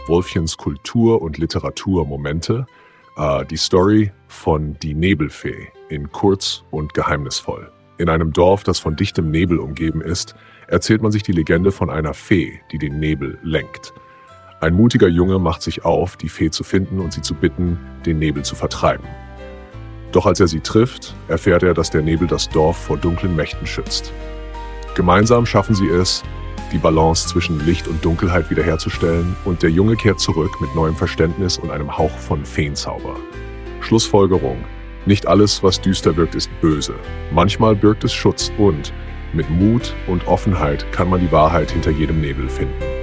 Wolfchens Kultur- und Literaturmomente. Die Story von Die Nebelfee in Kurz und Geheimnisvoll. In einem Dorf, das von dichtem Nebel umgeben ist, erzählt man sich die Legende von einer Fee, die den Nebel lenkt. Ein mutiger Junge macht sich auf, die Fee zu finden und sie zu bitten, den Nebel zu vertreiben. Doch als er sie trifft, erfährt er, dass der Nebel das Dorf vor dunklen Mächten schützt. Gemeinsam schaffen sie es, die Balance zwischen Licht und Dunkelheit wiederherzustellen, und der Junge kehrt zurück mit neuem Verständnis und einem Hauch von Feenzauber. Schlussfolgerung: Nicht alles, was düster wirkt, ist böse. Manchmal birgt es Schutz und mit Mut und Offenheit kann man die Wahrheit hinter jedem Nebel finden.